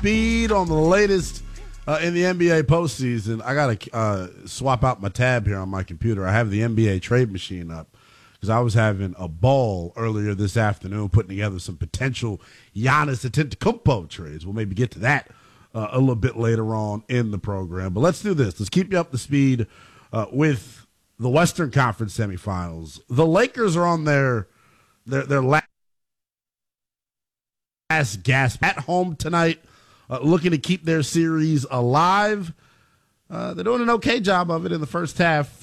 speed on the latest in the NBA postseason. I got to swap out my tab here on my computer. I have the NBA trade machine up because I was having a ball earlier this afternoon putting together some potential Giannis Antetokounmpo trades. We'll maybe get to that a little bit later on in the program. But let's do this. Let's keep you up to speed with the Western Conference semifinals. The Lakers are on their last gasp at home tonight, looking to keep their series alive. They're doing an okay job of it in the first half.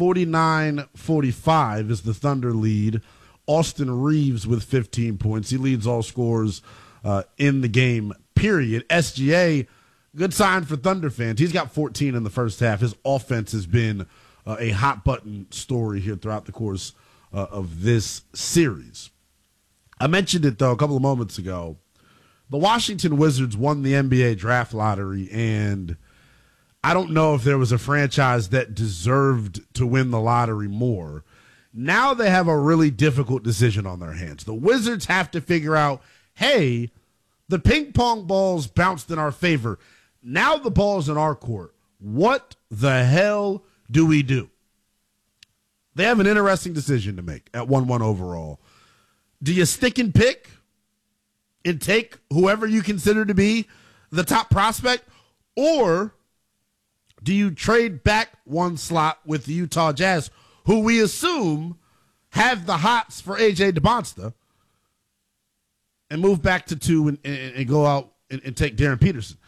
49-45 is the Thunder lead. Austin Reeves with 15 points. He leads all scorers in the game, period. SGA, good sign for Thunder fans. He's got 14 in the first half. His offense has been a hot-button story here throughout the course of this series. I mentioned it, though, a couple of moments ago. The Washington Wizards won the NBA draft lottery, and I don't know if there was a franchise that deserved to win the lottery more. Now they have a really difficult decision on their hands. The Wizards have to figure out, hey, the ping pong balls bounced in our favor. Now the ball's in our court. What the hell do we do? They have an interesting decision to make at 1-1 overall. Do you stick and pick and take whoever you consider to be the top prospect, or do you trade back one slot with the Utah Jazz, who we assume have the hots for A.J. DeBonsta, and move back to 2 and go out and take Darren Peterson?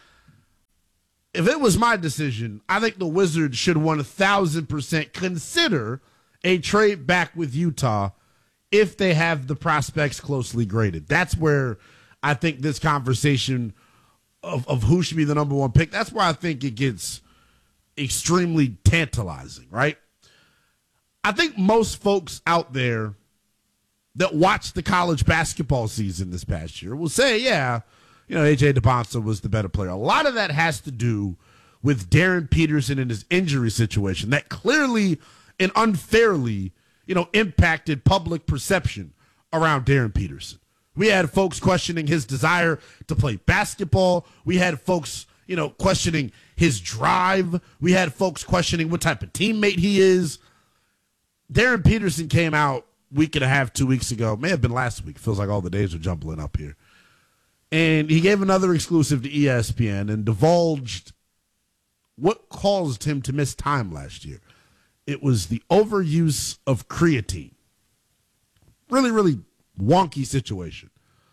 If it was my decision, I think the Wizards should 1,000% consider a trade back with Utah if they have the prospects closely graded. That's where I think this conversation of who should be the number one pick, that's where I think it gets extremely tantalizing, right? I think most folks out there that watched the college basketball season this past year will say, yeah, A.J. DeBonsta was the better player. A lot of that has to do with Darren Peterson and his injury situation that clearly and unfairly, impacted public perception around Darren Peterson. We had folks questioning his desire to play basketball. We had folks, questioning his drive. We had folks questioning what type of teammate he is. Darren Peterson came out week and a half, 2 weeks ago. May have been last week. Feels like all the days are jumbling up here. And he gave another exclusive to ESPN and divulged what caused him to miss time last year. It was the overuse of creatine. Really, really wonky situation,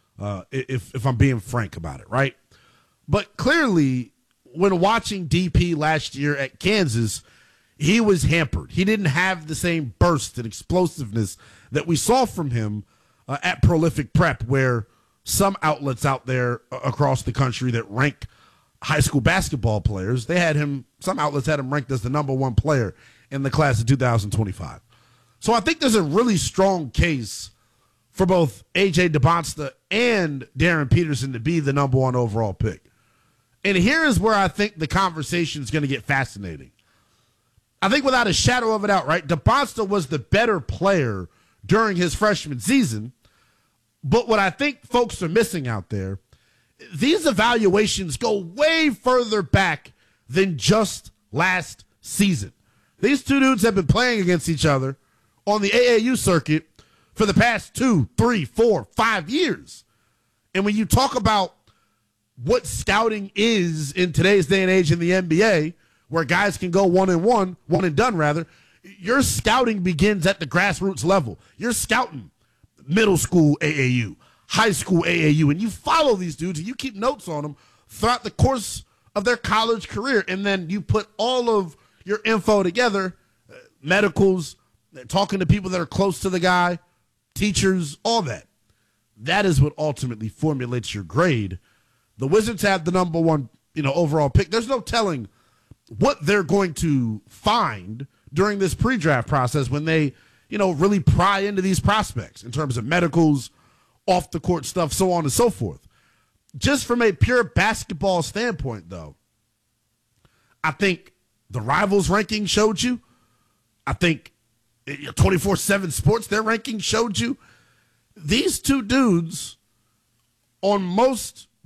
if I'm being frank about it, right? But clearly, when watching DP last year at Kansas, he was hampered. He didn't have the same burst and explosiveness that we saw from him at Prolific Prep, where some outlets out there across the country that rank high school basketball players, some outlets had him ranked as the number one player in the class of 2025. So I think there's a really strong case for both A.J. DeBonsta and Darren Peterson to be the number one overall pick. And here is where I think the conversation is going to get fascinating. I think without a shadow of a doubt, right, DeBonsta was the better player during his freshman season. But what I think folks are missing out there, these evaluations go way further back than just last season. These two dudes have been playing against each other on the AAU circuit for the past 2, 3, 4, 5 years. And when you talk about what scouting is in today's day and age in the NBA, where guys can go one and done rather, your scouting begins at the grassroots level. You're scouting middle school AAU, high school AAU, and you follow these dudes and you keep notes on them throughout the course of their college career. And then you put all of your info together, medicals, talking to people that are close to the guy, teachers, all that. That is what ultimately formulates your grade. The Wizards have the number one, overall pick. There's no telling what they're going to find during this pre-draft process when they, really pry into these prospects in terms of medicals, off the court stuff, so on and so forth. Just from a pure basketball standpoint, though, I think the Rivals ranking showed you. I think 24/7 Sports, their ranking showed you. These two dudes on most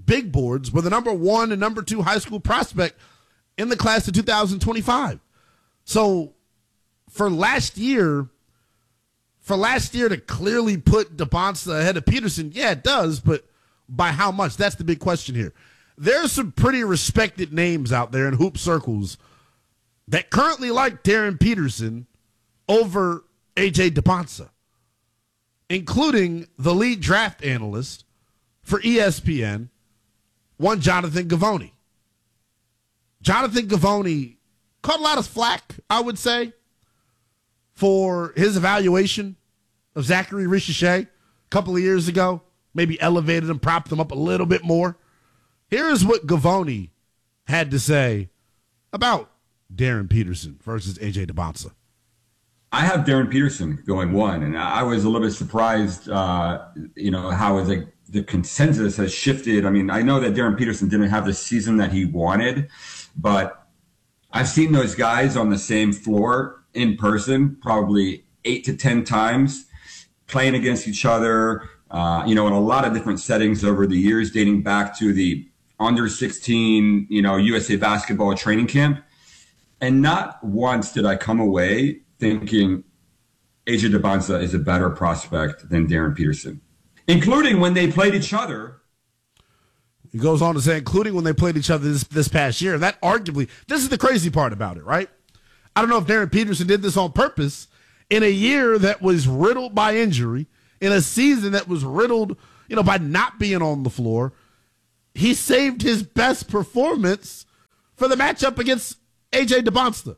big boards were the number 1 and number 2 high school prospect in the class of 2025. So for last year to clearly put DeBonsa ahead of Peterson, yeah, it does, but by how much? That's the big question here. There's some pretty respected names out there in hoop circles that currently like Darren Peterson over A.J. DeBonsa, including the lead draft analyst for ESPN, one Jonathan Givony. Jonathan Givony caught a lot of flack, I would say, for his evaluation of Zachary Richichet a couple of years ago. Maybe elevated him, propped him up a little bit more. Here's what Givony had to say about Darren Peterson versus A.J. DeBonsa. I have Darren Peterson going 1, and I was a little bit surprised, how the consensus has shifted. I mean, I know that Darren Peterson didn't have the season that he wanted, but I've seen those guys on the same floor in person probably 8 to 10 times, playing against each other, in a lot of different settings over the years, dating back to the under 16, USA basketball training camp. And not once did I come away thinking A.J. DeBonsa is a better prospect than Darren Peterson, including when they played each other. He goes on to say, including when they played each other this past year. That arguably, this is the crazy part about it, right? I don't know if Darren Peterson did this on purpose in a year that was riddled by injury, in a season that was riddled, by not being on the floor. He saved his best performance for the matchup against A.J. DeBonsa.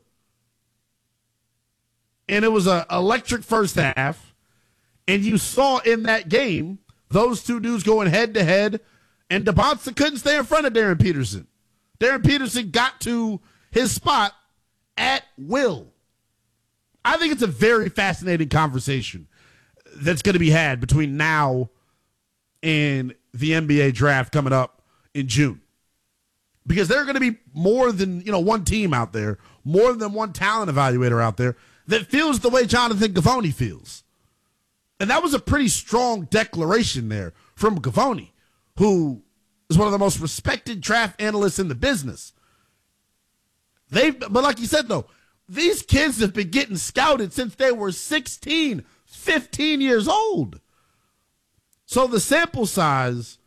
And it was an electric first half. And you saw in that game those two dudes going head-to-head, and DeBonsa couldn't stay in front of Darren Peterson. Darren Peterson got to his spot at will. I think it's a very fascinating conversation that's going to be had between now and the NBA draft coming up in June. Because there are going to be more than, one team out there, more than one talent evaluator out there that feels the way Jonathan Givony feels. And that was a pretty strong declaration there from Givony, who is one of the most respected draft analysts in the business. But like you said, though, these kids have been getting scouted since they were 16, 15 years old. So the sample size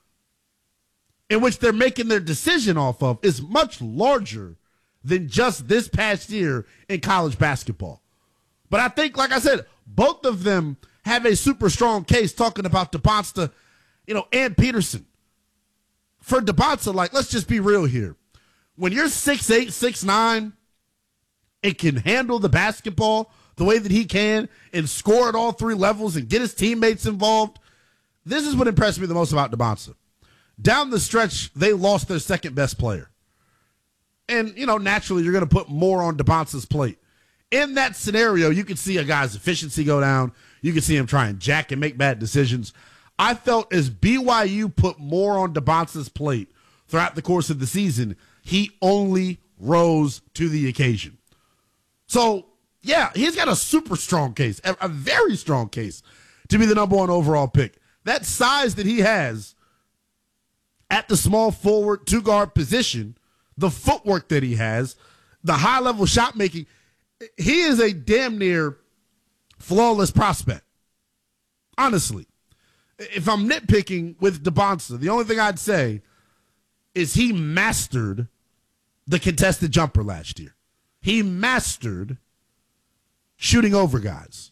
in which they're making their decision off of is much larger than just this past year in college basketball. But I think, like I said, both of them have a super strong case talking about DeBonsa, and Peterson. For DeBonsa, let's just be real here. When you're 6'8", 6'9", and can handle the basketball the way that he can and score at all 3 levels and get his teammates involved, this is what impressed me the most about DeBonsa. Down the stretch, they lost their second best player. And, naturally, you're going to put more on DeBonsa's plate. In that scenario, you could see a guy's efficiency go down. You could see him try and jack and make bad decisions. I felt as BYU put more on DeBonsa's plate throughout the course of the season, he only rose to the occasion. So, yeah, he's got a super strong case, a very strong case to be the number 1 overall pick. That size that he has at the small forward 2-guard position, the footwork that he has, the high-level shot making, he is a damn near flawless prospect. Honestly, if I'm nitpicking with DeBonsa, the only thing I'd say is he mastered the contested jumper last year. He mastered shooting over guys.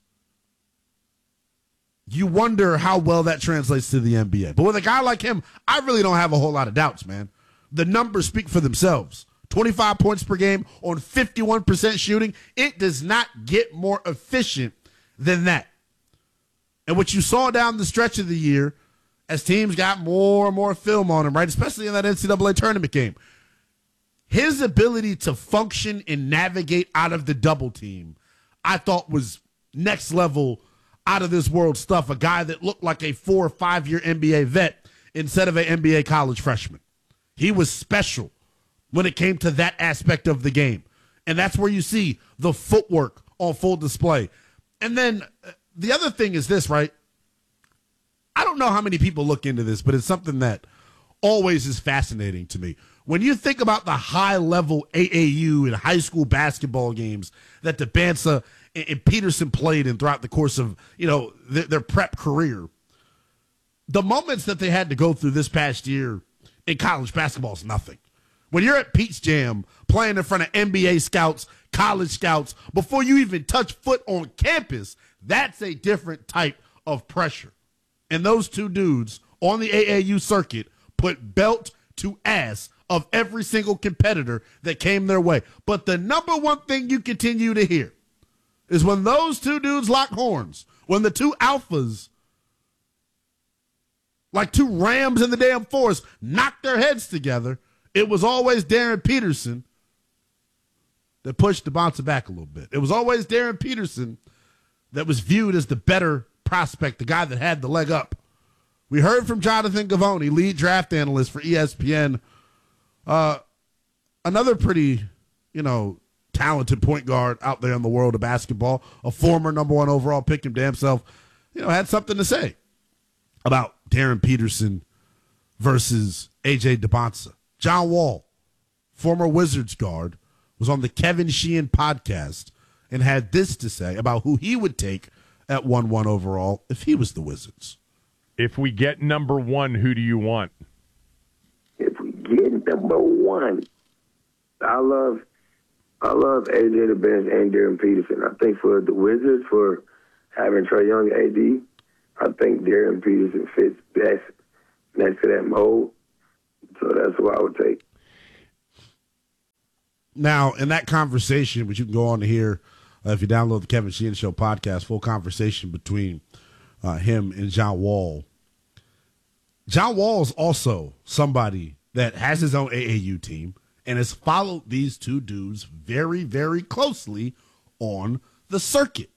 You wonder how well that translates to the NBA. But with a guy like him, I really don't have a whole lot of doubts, man. The numbers speak for themselves. 25 points per game on 51% shooting. It does not get more efficient than that. And what you saw down the stretch of the year, as teams got more and more film on him, right, especially in that NCAA tournament game, his ability to function and navigate out of the double team, I thought was next level, out of this world stuff. A guy that looked like a 4 or 5 year NBA vet instead of an NBA college freshman. He was special when it came to that aspect of the game. And that's where you see the footwork on full display. And then the other thing is this, right? I don't know how many people look into this, but it's something that always is fascinating to me. When you think about the high-level AAU and high school basketball games that DeBansa and Peterson played in throughout the course of, their prep career, the moments that they had to go through this past year in college basketball is nothing. When you're at Pete's Jam playing in front of NBA scouts, college scouts, before you even touch foot on campus, that's a different type of pressure. And those two dudes on the AAU circuit put belt to ass of every single competitor that came their way. But the number one thing you continue to hear is when those two dudes lock horns, when the two alphas, like two rams in the damn forest, knocked their heads together, it was always Darren Peterson that pushed DeBansa back a little bit. It was always Darren Peterson that was viewed as the better prospect, the guy that had the leg up. We heard from Jonathan Givony, lead draft analyst for ESPN, another pretty, talented point guard out there in the world of basketball, a former number one overall pick him damn self, had something to say about Darren Peterson versus A.J. DeBansa. John Wall, former Wizards guard, was on the Kevin Sheehan podcast and had this to say about who he would take at 1-1 overall if he was the Wizards. If we get number one, who do you want? If we get number one, I love AJ DeBansa and Darren Peterson. I think for the Wizards, for having Trae Young AD, I think Darren Peterson fits best next to that mold. So that's what I would take. Now, in that conversation, which you can go on to hear if you download the Kevin Sheehan Show podcast, full conversation between him and John Wall. John Wall is also somebody that has his own AAU team and has followed these two dudes very, very closely on the circuit.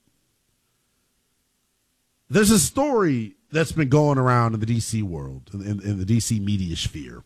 There's a story that's been going around in the D.C. world, in the D.C. media sphere.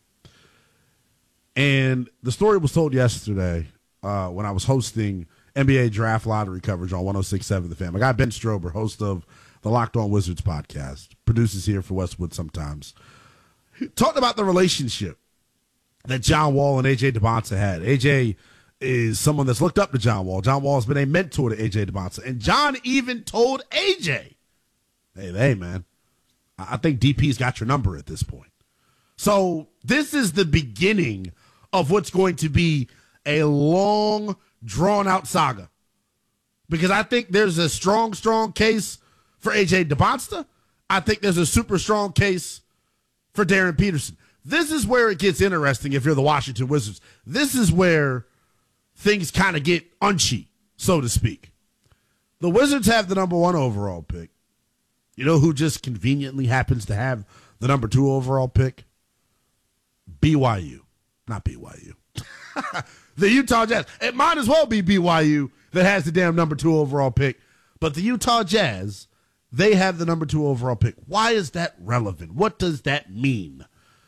And the story was told yesterday when I was hosting NBA draft lottery coverage on 106.7 The Fan. My guy Ben Strober, host of the Locked On Wizards podcast, produces here for Westwood sometimes. He talked about the relationship that John Wall and A.J. DeBansa had. A.J. is someone that's looked up to John Wall. John Wall has been a mentor to A.J. DeBansa. And John even told A.J., hey, man, I think DP's got your number at this point. So this is the beginning of what's going to be a long, drawn-out saga. Because I think there's a strong case for A.J. DeBansa. I think there's a super strong case for Darren Peterson. This is where it gets interesting if you're the Washington Wizards. This is where things kind of get unchy, so to speak. The Wizards have the number one overall pick. You know who just conveniently happens to have the number 2 overall pick? BYU. Not BYU. The Utah Jazz. It might as well be BYU that has the damn number 2 overall pick. But the Utah Jazz, they have the number 2 overall pick. Why is that relevant? What does that mean?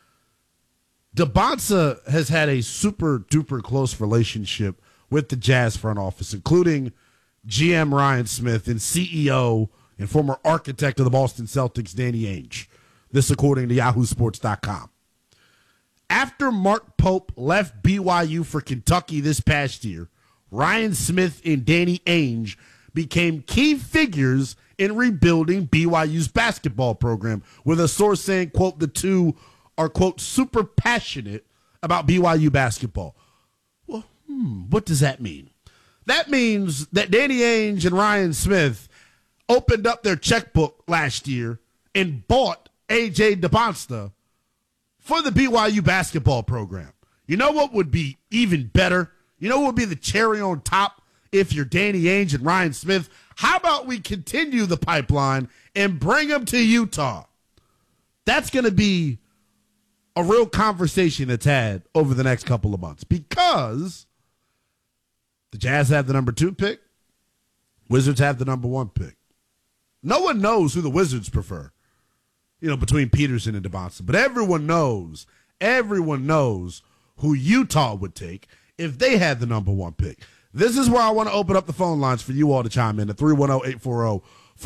DeBansa has had a super-duper close relationship with the Jazz front office, including GM Ryan Smith and CEO and former architect of the Boston Celtics, Danny Ainge. This according to YahooSports.com. After Mark Pope left BYU for Kentucky this past year, Ryan Smith and Danny Ainge became key figures in rebuilding BYU's basketball program, with a source saying, quote, the two are, quote, super passionate about BYU basketball. Well, what does that mean? That means that Danny Ainge and Ryan Smith opened up their checkbook last year and bought A.J. DeBansa for the BYU basketball program. You know what would be even better? You know what would be the cherry on top if you're Danny Ainge and Ryan Smith? How about we continue the pipeline and bring them to Utah? That's going to be a real conversation that's had over the next couple of months, because the Jazz have the number 2 pick. Wizards have the number 1 pick. No one knows who the Wizards prefer, between Peterson and DeBansa. But everyone knows who Utah would take if they had the number 1 pick. This is where I want to open up the phone lines for you all to chime in at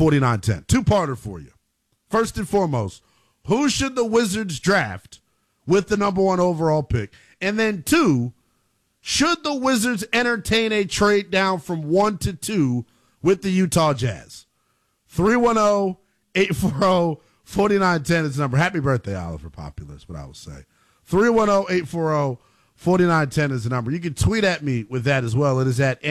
310-840-4910. Two-parter for you. First and foremost, who should the Wizards draft with the number 1 overall pick? And then 2, should the Wizards entertain a trade down from 1 to 2 with the Utah Jazz? 310-840-4910 is the number. Happy birthday, Oliver Popular is what I would say. 310-840-4910 is the number. You can tweet at me with that as well. It is at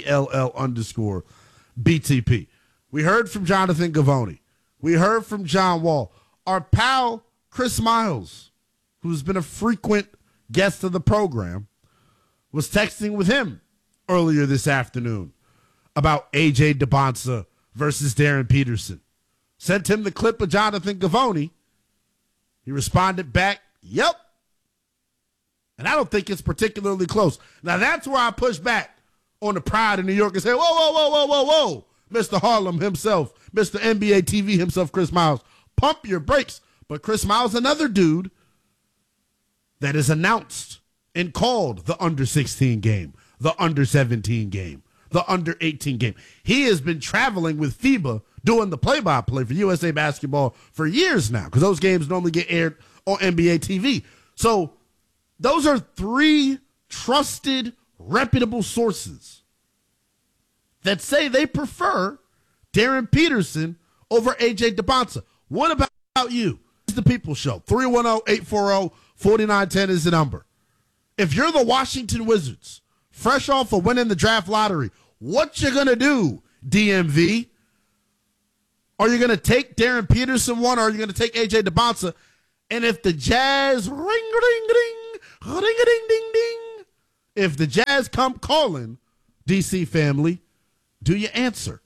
NELL_BTP. We heard from Jonathan Givony. We heard from John Wall. Our pal Chris Miles, who's been a frequent guest of the program, was texting with him earlier this afternoon about A.J. DeBonsa versus Darren Peterson. Sent him the clip of Jonathan Givony. He responded back, yep. And I don't think it's particularly close. Now, that's where I push back on the pride of New York and say, whoa, Mr. Harlem himself, Mr. NBA TV himself, Chris Miles, pump your brakes. But Chris Miles, another dude that is announced and called the under-16 game, the under-17 game, the under-18 game. He has been traveling with FIBA doing the play-by-play for USA Basketball for years now because those games normally get aired on NBA TV. So those are 3 trusted, reputable sources that say they prefer Darren Peterson over A.J. DeBonsa. What about you? It's the People Show. 310-840-4910 is the number. If you're the Washington Wizards, fresh off of winning the draft lottery, what you going to do, DMV? Are you going to take Darren Peterson one, or are you going to take A.J. DeBonsa? And if the Jazz ring-a-ding-ding, if the Jazz come calling, DC family, do you answer?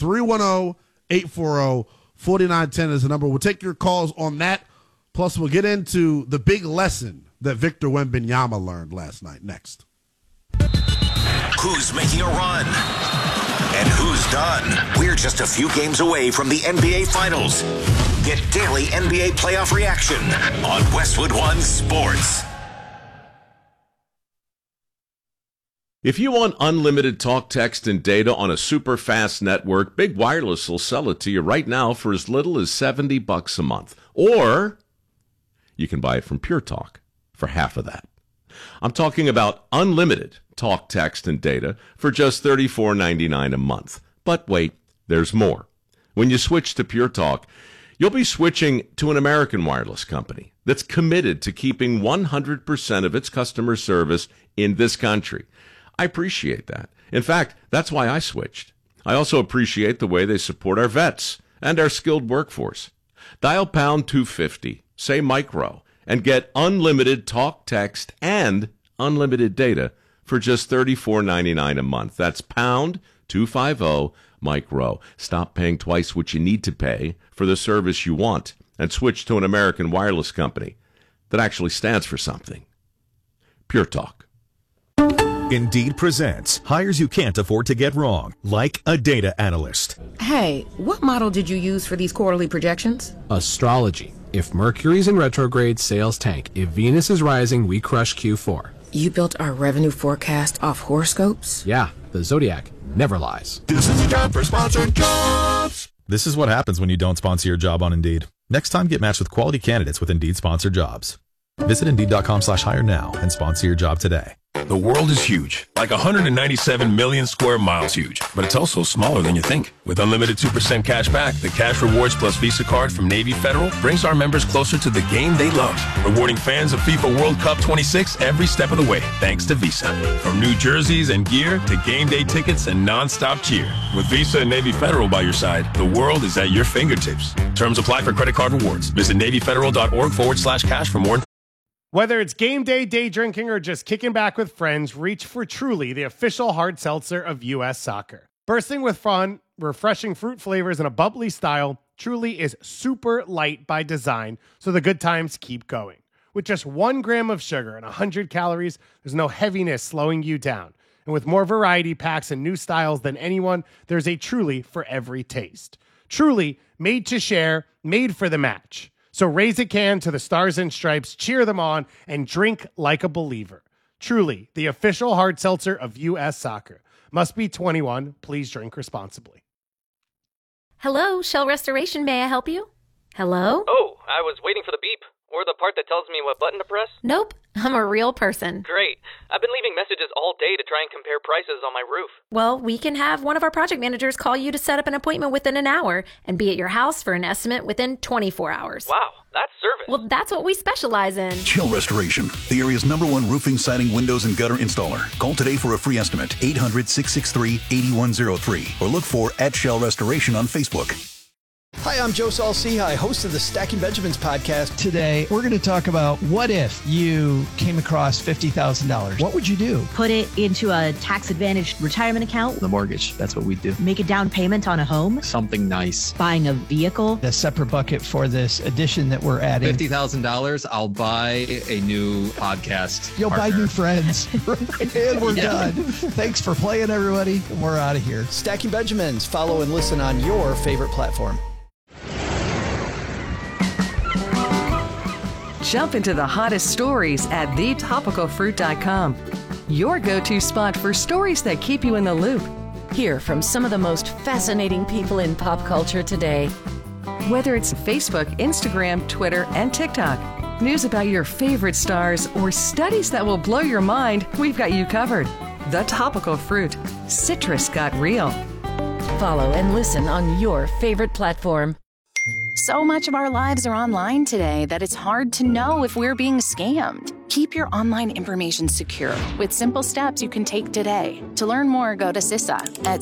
310-840-4910 is the number. We'll take your calls on that. Plus, we'll get into the big lesson that Victor Wembanyama learned last night. Next. Who's making a run? And who's done? We're just a few games away from the NBA Finals. Get daily NBA playoff reaction on Westwood One Sports. If you want unlimited talk, text, and data on a super fast network, Big Wireless will sell it to you right now for as little as $70 a month. Or you can buy it from Pure Talk for half of that. I'm talking about unlimited talk, text, and data for just $34.99 a month. But wait, there's more. When you switch to Pure Talk, you'll be switching to an American wireless company that's committed to keeping 100% of its customer service in this country. I appreciate that. In fact, that's why I switched. I also appreciate the way they support our vets and our skilled workforce. Dial pound 250, say micro, and get unlimited talk, text, and unlimited data for just $34.99 a month. That's pound 250 micro. Stop paying twice what you need to pay for the service you want and switch to an American wireless company that actually stands for something. Pure Talk. Indeed presents hires you can't afford to get wrong, like a data analyst. Hey, what model did you use for these quarterly projections? Astrology. If Mercury's in retrograde, sales tank. If Venus is rising, we crush Q4. You built our revenue forecast off horoscopes? Yeah, the Zodiac never lies. This is a job for sponsored jobs. This is what happens when you don't sponsor your job on Indeed. Next time, get matched with quality candidates with Indeed sponsored jobs. Visit Indeed.com/hire now and sponsor your job today. The world is huge, like 197 million square miles huge, but it's also smaller than you think. With unlimited 2% cash back, the Cash Rewards Plus Visa card from Navy Federal brings our members closer to the game they love, rewarding fans of FIFA World Cup 26 every step of the way, thanks to Visa. From new jerseys and gear to game day tickets and non-stop cheer. With Visa and Navy Federal by your side, the world is at your fingertips. Terms apply for credit card rewards. Visit NavyFederal.org/cash for more. Whether it's game day, day drinking, or just kicking back with friends, reach for Truly, the official hard seltzer of U.S. Soccer. Bursting with fun, refreshing fruit flavors, and a bubbly style, Truly is super light by design, so the good times keep going. With just 1 gram of sugar and 100 calories, there's no heaviness slowing you down. And with more variety packs and new styles than anyone, there's a Truly for every taste. Truly, made to share, made for the match. So raise a can to the Stars and Stripes, cheer them on, and drink like a believer. Truly, the official hard seltzer of U.S. Soccer. Must be 21. Please drink responsibly. Hello, Shell Restoration. May I help you? Hello? Oh, I was waiting for the beep. Or the part that tells me what button to press? Nope, I'm a real person. Great. I've been leaving messages all day to try and compare prices on my roof. Well, we can have one of our project managers call you to set up an appointment within an hour and be at your house for an estimate within 24 hours. Wow, that's service. Well, that's what we specialize in. Chill Restoration, the area's #1 roofing, siding, windows, and gutter installer. Call today for a free estimate, 800-663-8103, or look for @Shell Restoration on Facebook. Hi, I'm Joe Saul-Sehy, host of the Stacking Benjamins podcast. Today, we're going to talk about what if you came across $50,000. What would you do? Put it into a tax-advantaged retirement account. The mortgage, that's what we do. Make a down payment on a home. Something nice. Buying a vehicle. A separate bucket for this addition that we're adding. $50,000, I'll buy a new podcast. You'll partner. buy new friends. And we're done. Thanks for playing, everybody. We're out of here. Stacking Benjamins. Follow and listen on your favorite platform. Jump into the hottest stories at thetopicalfruit.com. Your go-to spot for stories that keep you in the loop. Hear from some of the most fascinating people in pop culture today. Whether it's Facebook, Instagram, Twitter, and TikTok, news about your favorite stars, or studies that will blow your mind, we've got you covered. The Topical Fruit. Citrus got real. Follow and listen on your favorite platform. So much of our lives are online today that it's hard to know if we're being scammed. Keep your online information secure with simple steps you can take today. To learn more, go to CISA at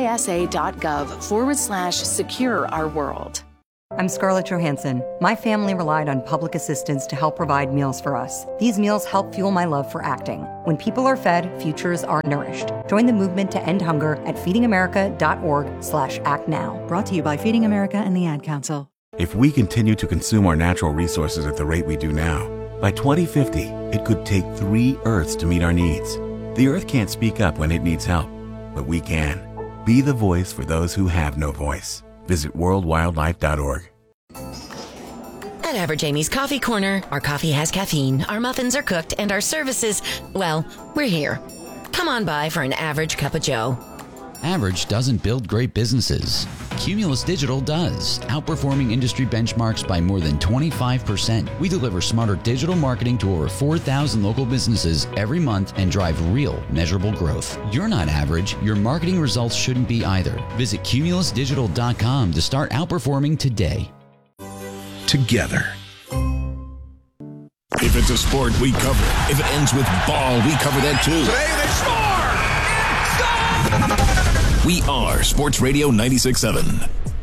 CISA.gov/secure our world. I'm Scarlett Johansson. My family relied on public assistance to help provide meals for us. These meals help fuel my love for acting. When people are fed, futures are nourished. Join the movement to end hunger at feedingamerica.org/actnow. Brought to you by Feeding America and the Ad Council. If we continue to consume our natural resources at the rate we do now, by 2050, it could take 3 Earths to meet our needs. The Earth can't speak up when it needs help, but we can. Be the voice for those who have no voice. Visit worldwildlife.org. At Average Amy's Coffee Corner, our coffee has caffeine, our muffins are cooked, and our services, well, we're here. Come on by for an average cup of joe. Average doesn't build great businesses. Cumulus Digital does, outperforming industry benchmarks by more than 25%. We deliver smarter digital marketing to over 4,000 local businesses every month and drive real, measurable growth. You're not average. Your marketing results shouldn't be either. Visit cumulusdigital.com to start outperforming today. Together. If it's a sport, we cover it. If it ends with ball, we cover that too. Today they score! We are Sports Radio 96.7.